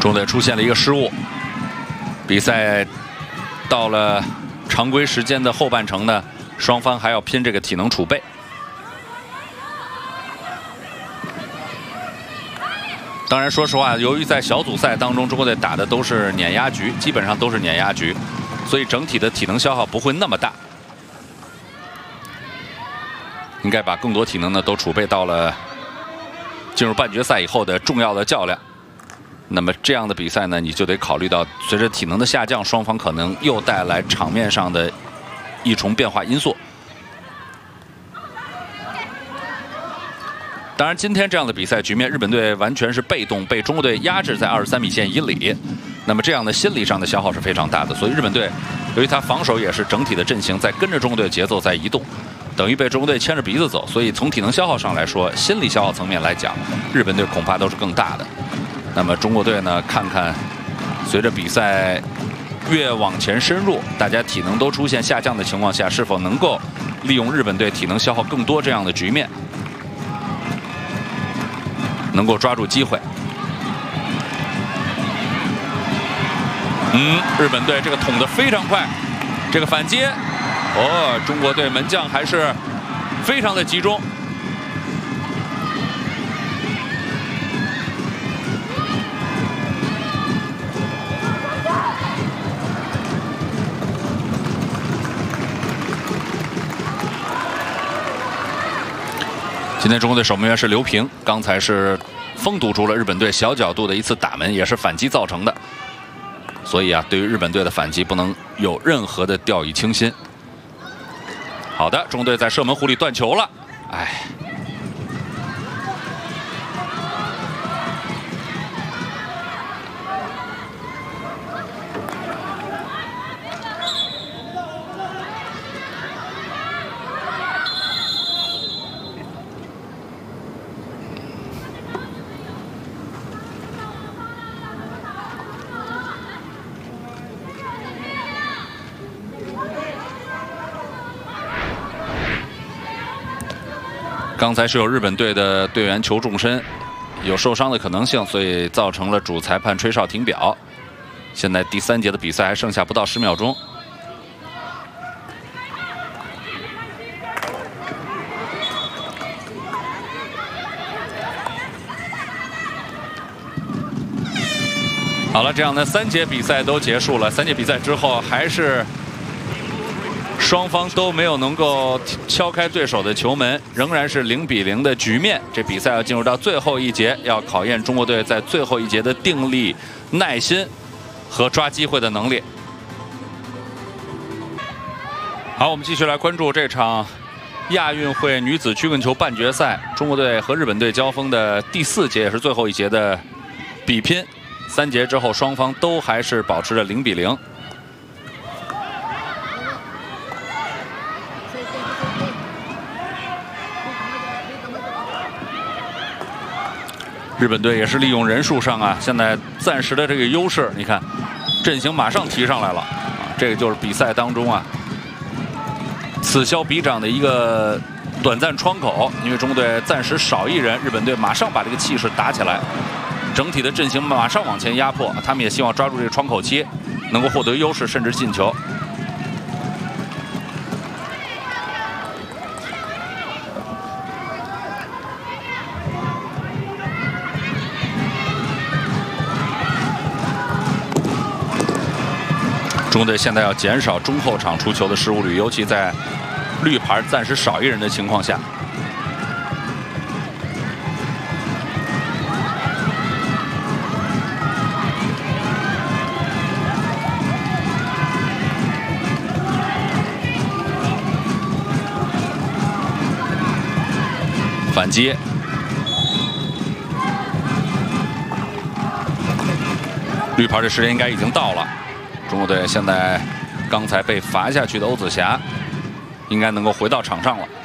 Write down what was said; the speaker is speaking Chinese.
中队出现了一个失误，比赛到了常规时间的后半程呢，双方还要拼这个体能储备。当然，说实话，由于在小组赛当中，中国队打的都是碾压局，基本上都是碾压局，所以整体的体能消耗不会那么大。应该把更多体能呢都储备到了进入半决赛以后的重要的较量。那么这样的比赛呢，你就得考虑到随着体能的下降，双方可能又带来场面上的一重变化因素。当然，今天这样的比赛局面，日本队完全是被动，被中国队压制在23米线以里。那么这样的心理上的消耗是非常大的。所以日本队由于他防守也是整体的阵型在跟着中国队节奏在移动，等于被中国队牵着鼻子走。所以从体能消耗上来说，心理消耗层面来讲，日本队恐怕都是更大的。那么中国队呢，看看随着比赛越往前深入，大家体能都出现下降的情况下，是否能够利用日本队体能消耗更多这样的局面，能够抓住机会。日本队这个捅得非常快，这个反击，中国队门将还是非常的集中。今天中国队守门员是刘平，刚才是封堵住了日本队小角度的一次打门，也是反击造成的。所以啊，对于日本队的反击不能有任何的掉以轻心。好的，中国队在射门弧里断球了，刚才是有日本队的队员求重身，有受伤的可能性，所以造成了主裁判吹哨停表。现在第3节的比赛还剩下不到10秒钟。好了，这样的3节比赛都结束了。3节比赛之后，还是双方都没有能够敲开对手的球门，仍然是0比0的局面。这比赛要进入到最后一节，要考验中国队在最后一节的定力、耐心和抓机会的能力。好，我们继续来关注这场亚运会女子曲棍球半决赛，中国队和日本队交锋的第4节，也是最后一节的比拼。3节之后，双方都还是保持着0比0。日本队也是利用人数上啊，现在暂时的这个优势，你看阵型马上提上来了，这个就是比赛当中啊此消彼长的一个短暂窗口。因为中国队暂时少一人，日本队马上把这个气势打起来，整体的阵型马上往前压迫，他们也希望抓住这个窗口期，能够获得优势，甚至进球。中国队现在要减少中后场出球的失误率，尤其在绿牌暂时少一人的情况下。反击，绿牌的时间应该已经到了。中国队现在刚才被罚下去的欧子霞，应该能够回到场上了。